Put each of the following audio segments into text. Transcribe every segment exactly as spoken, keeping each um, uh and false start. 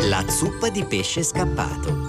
La zuppa di pesce scappato.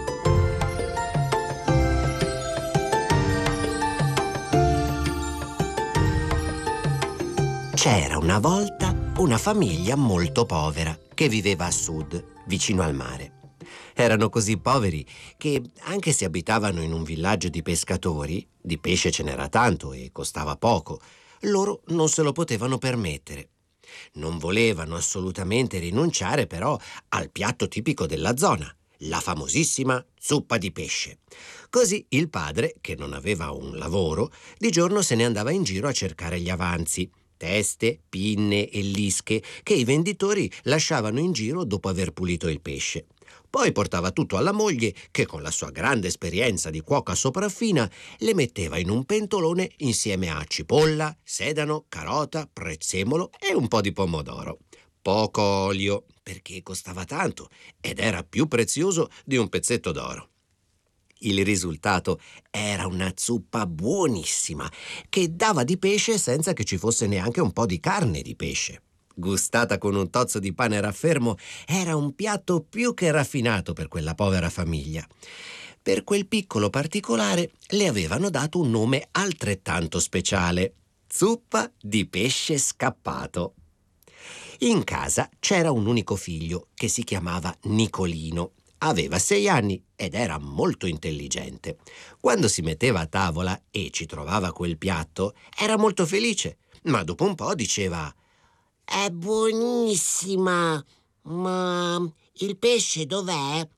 C'era una volta una famiglia molto povera che viveva a sud, vicino al mare. Erano così poveri che, anche se abitavano in un villaggio di pescatori, di pesce ce n'era tanto e costava poco, loro non se lo potevano permettere. Non volevano assolutamente rinunciare però al piatto tipico della zona, la famosissima zuppa di pesce. Così il padre, che non aveva un lavoro, di giorno se ne andava in giro a cercare gli avanzi, teste, pinne e lische che i venditori lasciavano in giro dopo aver pulito il pesce. Poi portava tutto alla moglie che, con la sua grande esperienza di cuoca sopraffina, le metteva in un pentolone insieme a cipolla, sedano, carota, prezzemolo e un po' di pomodoro. Poco olio, perché costava tanto ed era più prezioso di un pezzetto d'oro. Il risultato era una zuppa buonissima che dava di pesce senza che ci fosse neanche un po' di carne di pesce. Gustata con un tozzo di pane raffermo, era un piatto più che raffinato per quella povera famiglia. Per quel piccolo particolare le avevano dato un nome altrettanto speciale: zuppa di pesce scappato. In casa c'era un unico figlio che si chiamava Nicolino. Aveva sei anni ed era molto intelligente. Quando si metteva a tavola e ci trovava quel piatto, era molto felice, ma dopo un po' diceva: «È buonissima, ma il pesce dov'è?»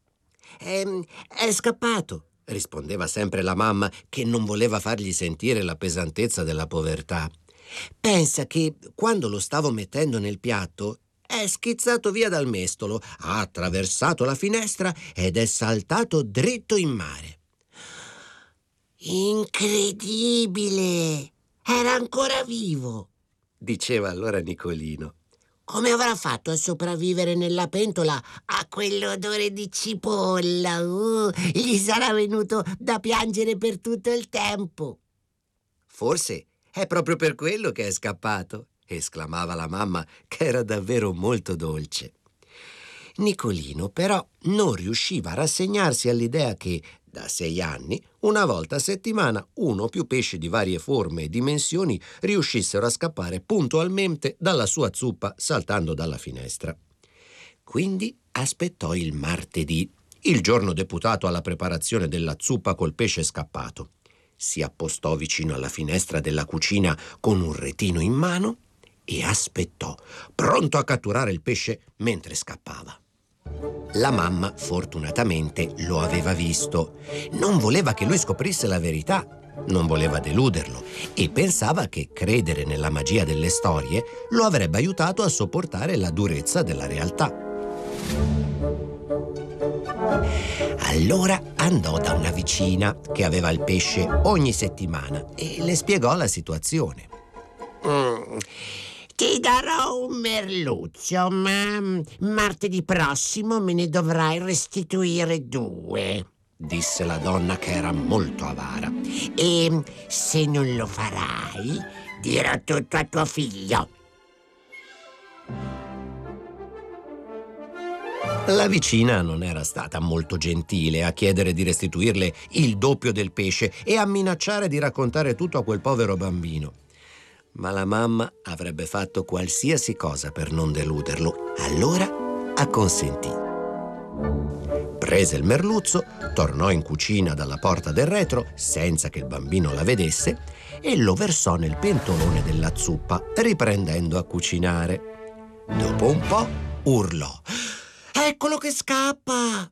«È, è scappato», rispondeva sempre la mamma, che non voleva fargli sentire la pesantezza della povertà. «Pensa che quando lo stavo mettendo nel piatto è schizzato via dal mestolo, ha attraversato la finestra ed è saltato dritto in mare». «Incredibile! Era ancora vivo!» diceva allora Nicolino. «Come avrà fatto a sopravvivere nella pentola a quell'odore di cipolla? Uh, gli sarà venuto da piangere per tutto il tempo». «Forse è proprio per quello che è scappato», esclamava la mamma, che era davvero molto dolce. Nicolino però non riusciva a rassegnarsi all'idea che, da sei anni, una volta a settimana, uno o più pesci di varie forme e dimensioni riuscissero a scappare puntualmente dalla sua zuppa saltando dalla finestra. Quindi aspettò il martedì, il giorno deputato alla preparazione della zuppa col pesce scappato. Si appostò vicino alla finestra della cucina con un retino in mano e aspettò, pronto a catturare il pesce mentre scappava. La mamma, fortunatamente, lo aveva visto. Non voleva che lui scoprisse la verità, non voleva deluderlo e pensava che credere nella magia delle storie lo avrebbe aiutato a sopportare la durezza della realtà. Allora andò da una vicina che aveva il pesce ogni settimana e le spiegò la situazione. Mm. «Ti darò un merluzzo, ma martedì prossimo me ne dovrai restituire due», disse la donna, che era molto avara. «E se non lo farai, dirò tutto a tuo figlio». La vicina non era stata molto gentile a chiedere di restituirle il doppio del pesce e a minacciare di raccontare tutto a quel povero bambino. Ma la mamma avrebbe fatto qualsiasi cosa per non deluderlo, allora acconsentì. Prese il merluzzo, tornò in cucina dalla porta del retro senza che il bambino la vedesse e lo versò nel pentolone della zuppa, riprendendo a cucinare. Dopo un po' urlò: «Eccolo che scappa!»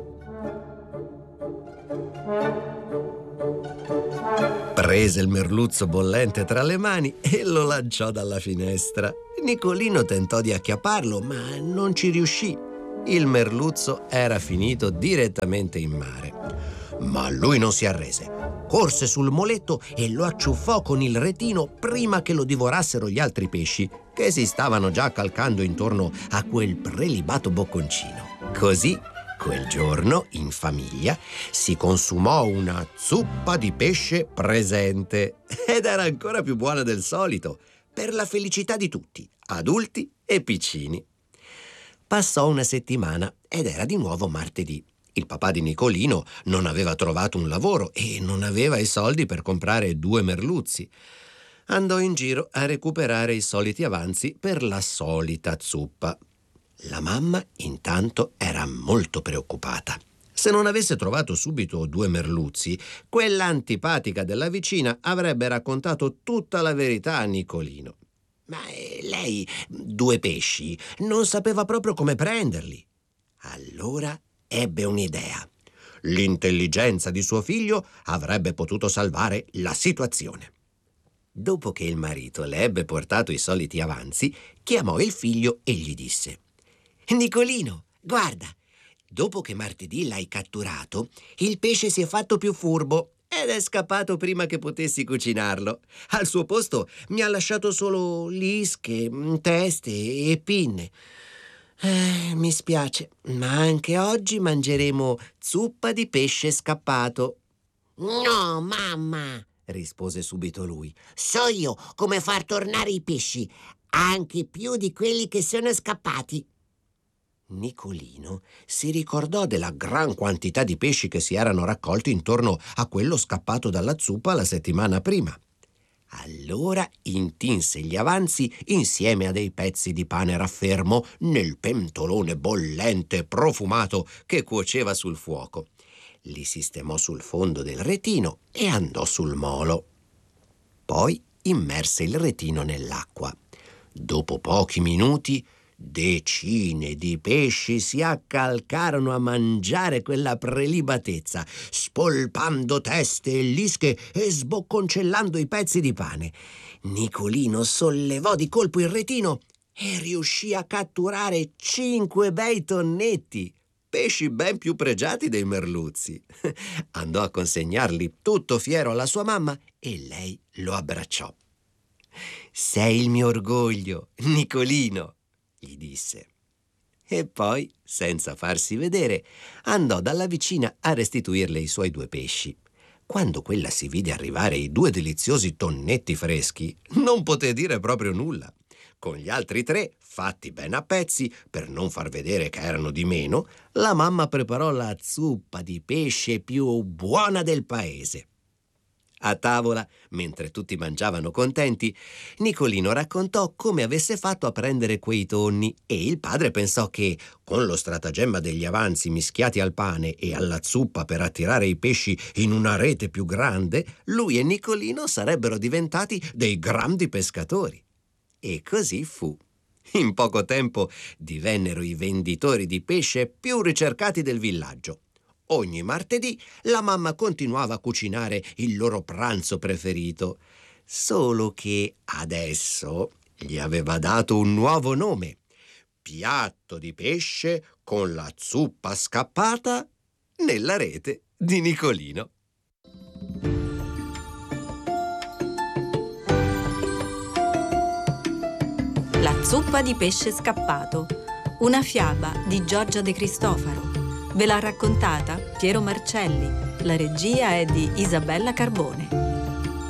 Prese il merluzzo bollente tra le mani e lo lanciò dalla finestra. Nicolino tentò di acchiapparlo, ma non ci riuscì. Il merluzzo era finito direttamente in mare. Ma lui non si arrese. Corse sul moletto e lo acciuffò con il retino prima che lo divorassero gli altri pesci, che si stavano già calcando intorno a quel prelibato bocconcino. Così, quel giorno, in famiglia, si consumò una zuppa di pesce presente ed era ancora più buona del solito, per la felicità di tutti, adulti e piccini. Passò una settimana ed era di nuovo martedì. Il papà di Nicolino non aveva trovato un lavoro e non aveva i soldi per comprare due merluzzi. Andò in giro a recuperare i soliti avanzi per la solita zuppa. La mamma, intanto, era molto preoccupata. Se non avesse trovato subito due merluzzi, quella antipatica della vicina avrebbe raccontato tutta la verità a Nicolino. Ma eh, lei, due pesci, non sapeva proprio come prenderli. Allora ebbe un'idea. L'intelligenza di suo figlio avrebbe potuto salvare la situazione. Dopo che il marito le ebbe portato i soliti avanzi, chiamò il figlio e gli disse: «Nicolino, guarda, dopo che martedì l'hai catturato, il pesce si è fatto più furbo ed è scappato prima che potessi cucinarlo. Al suo posto mi ha lasciato solo lische, teste e pinne. Eh, mi spiace, ma anche oggi mangeremo zuppa di pesce scappato». «No, mamma», rispose subito lui. «So io come far tornare i pesci, anche più di quelli che sono scappati». Nicolino si ricordò della gran quantità di pesci che si erano raccolti intorno a quello scappato dalla zuppa la settimana prima. Allora intinse gli avanzi insieme a dei pezzi di pane raffermo nel pentolone bollente e profumato che cuoceva sul fuoco. Li sistemò sul fondo del retino e andò sul molo. Poi immerse il retino nell'acqua. Dopo pochi minuti decine di pesci si accalcarono a mangiare quella prelibatezza, spolpando teste e lische e sbocconcellando i pezzi di pane. Nicolino sollevò di colpo il retino e riuscì a catturare cinque bei tonnetti, pesci ben più pregiati dei merluzzi. Andò a consegnarli tutto fiero alla sua mamma e lei lo abbracciò. «Sei il mio orgoglio, Nicolino», gli disse. E poi, senza farsi vedere, andò dalla vicina a restituirle i suoi due pesci. Quando quella si vide arrivare i due deliziosi tonnetti freschi, non poté dire proprio nulla. Con gli altri tre, fatti ben a pezzi, per non far vedere che erano di meno, la mamma preparò la zuppa di pesce più buona del paese. A tavola, mentre tutti mangiavano contenti, Nicolino raccontò come avesse fatto a prendere quei tonni e il padre pensò che, con lo stratagemma degli avanzi mischiati al pane e alla zuppa per attirare i pesci in una rete più grande, lui e Nicolino sarebbero diventati dei grandi pescatori. E così fu. In poco tempo divennero i venditori di pesce più ricercati del villaggio. Ogni martedì la mamma continuava a cucinare il loro pranzo preferito, solo che adesso gli aveva dato un nuovo nome: piatto di pesce con la zuppa scappata nella rete di Nicolino. La zuppa di pesce scappato, una fiaba di Giorgia De Cristofaro. Ve l'ha raccontata Piero Marcelli. La regia è di Isabella Carbone.